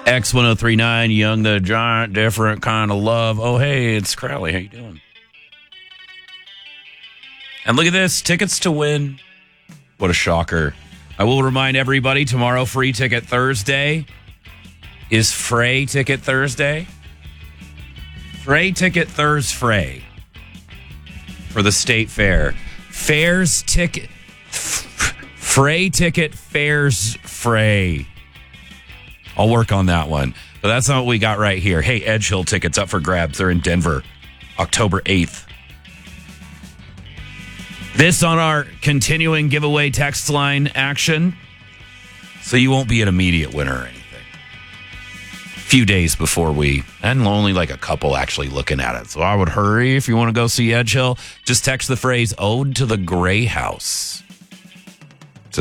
X1039, Young the Giant, different kind of love. Oh, hey, it's Crowley. How you doing? And look at this, tickets to win. What a shocker. I will remind everybody, tomorrow, Free Ticket Thursday is Frey Ticket Thursday. Frey Ticket Thursday for the State Fair. Fairs ticket, Frey Ticket Fairs Frey. I'll work on that one. But that's not what we got right here. Hey, Edge Hill tickets up for grabs. They're in Denver, October 8th. This on our continuing giveaway text line action. So you won't be an immediate winner or anything. A few days before and only like a couple actually looking at it. So I would hurry if you want to go see Edge Hill. Just text the phrase Ode to the Gray House to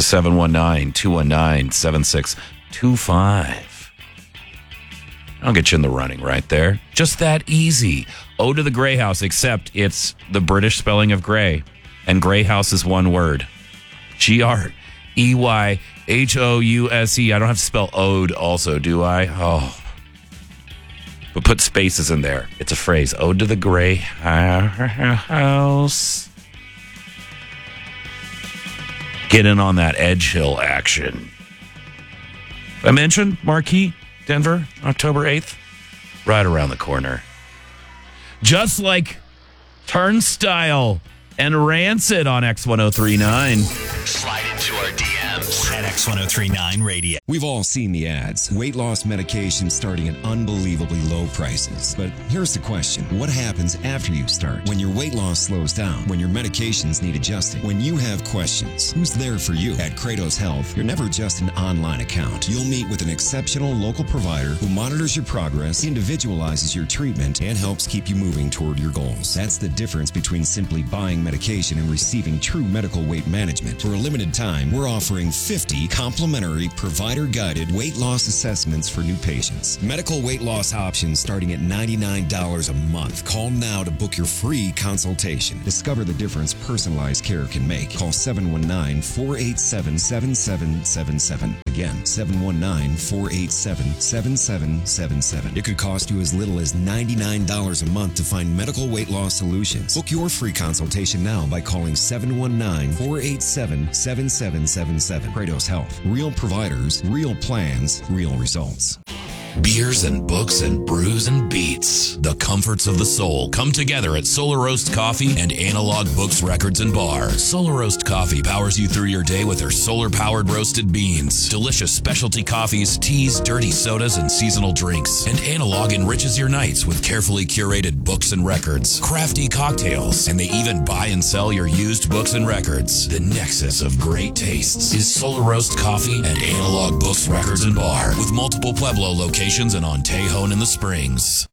719-219-7625. I'll get you in the running right there. Just that easy. Ode to the Gray House, except it's the British spelling of gray. And Gray House is one word. Greyhouse. I don't have to spell ode also, do I? Oh. But put spaces in there. It's a phrase. Ode to the Gray House. Get in on that Edge Hill action. I mentioned Marquee, Denver, October 8th. Right around the corner. Just like Turnstile and Rancid on X1039. Slide into our DMs at X1039 Radio. We've all seen the ads. Weight loss medications starting at unbelievably low prices. But here's the question. What happens after you start? When your weight loss slows down? When your medications need adjusting? When you have questions? Who's there for you? At Kratos Health, you're never just an online account. You'll meet with an exceptional local provider who monitors your progress, individualizes your treatment, and helps keep you moving toward your goals. That's the difference between simply buying medication and receiving true medical weight management. For a limited time, we're offering 50 complimentary provider-guided weight loss assessments for new patients. Medical weight loss options starting at $99 a month. Call now to book your free consultation. Discover the difference personalized care can make. Call 719-487-7777. Again, 719-487-7777. It could cost you as little as $99 a month to find medical weight loss solutions. Book your free consultation now by calling 719-487-7777. Kratos Health. Real providers, real plans, real results. Beers and books and brews and beats. The comforts of the soul come together at Solar Roast Coffee and Analog Books, Records, and Bar. Solar Roast Coffee powers you through your day with their solar-powered roasted beans, delicious specialty coffees, teas, dirty sodas, and seasonal drinks. And Analog enriches your nights with carefully curated books and records, crafty cocktails, and they even buy and sell your used books and records. The nexus of great tastes is Solar Roast Coffee and Analog Books, Records, and Bar, with multiple Pueblo locations and on Tejon in the Springs.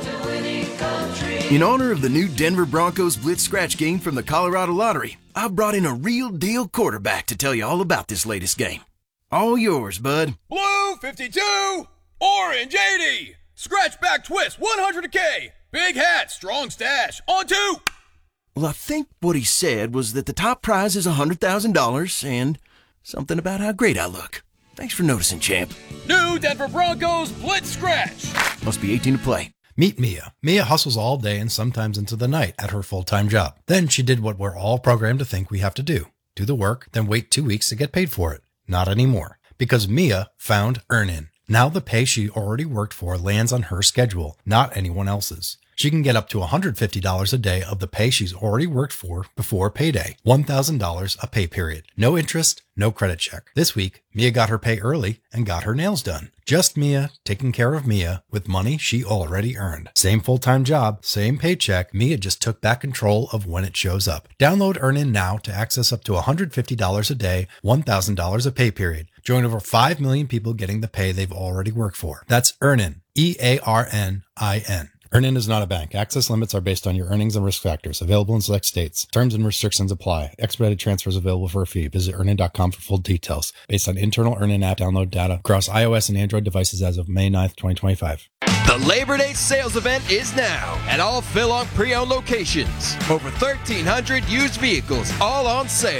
In honor of the new Denver Broncos Blitz Scratch game from the Colorado Lottery, I've brought in a real deal quarterback to tell you all about this latest game. All yours, bud. Blue 52, orange 80, scratch back twist 100K, big hat, strong stash, on two. Well, I think what he said was that the top prize is $100,000 and something about how great I look. Thanks for noticing, champ. New Denver Broncos Blitz Scratch. Must be 18 to play. Meet Mia. Mia hustles all day and sometimes into the night at her full-time job. Then she did what we're all programmed to think we have to do. Do the work, then wait 2 weeks to get paid for it. Not anymore. Because Mia found Earnin. Now the pay she already worked for lands on her schedule, not anyone else's. She can get up to $150 a day of the pay she's already worked for before payday. $1,000 a pay period. No interest, no credit check. This week, Mia got her pay early and got her nails done. Just Mia taking care of Mia with money she already earned. Same full-time job, same paycheck. Mia just took back control of when it shows up. Download Earnin now to access up to $150 a day, $1,000 a pay period. Join over 5 million people getting the pay they've already worked for. That's Earnin. EARNIN. Earnin is not a bank. Access limits are based on your earnings and risk factors. Available in select states. Terms and restrictions apply. Expedited transfers available for a fee. Visit earnin.com for full details. Based on internal Earnin app download data across iOS and Android devices as of May 9th, 2025. The Labor Day sales event is now at all Philong pre-owned locations. Over 1,300 used vehicles, all on sale.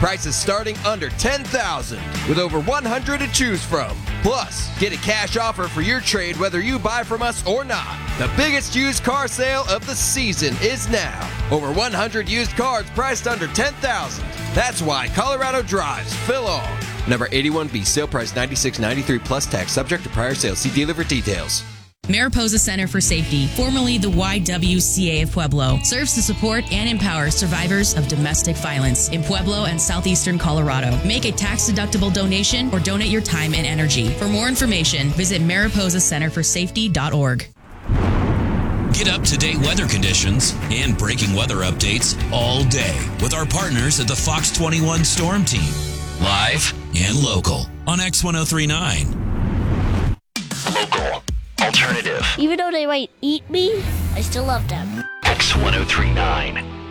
Prices starting under $10,000 with over 100 to choose from. Plus, get a cash offer for your trade whether you buy from us or not. The biggest used car sale of the season is now. Over 100 used cars priced under $10,000. That's why Colorado drives fill on. Number 81B, sale price $96.93 plus tax, subject to prior sale. See dealer for details. Mariposa Center for Safety, formerly the YWCA of Pueblo, serves to support and empower survivors of domestic violence in Pueblo and southeastern Colorado. Make a tax-deductible donation or donate your time and energy. For more information, visit mariposacenterforsafety.org. Get up-to-date weather conditions and breaking weather updates all day with our partners at the Fox 21 Storm Team. Live and local on X1039. Local. Alternative. Even though they might eat me, I still love them. X1039.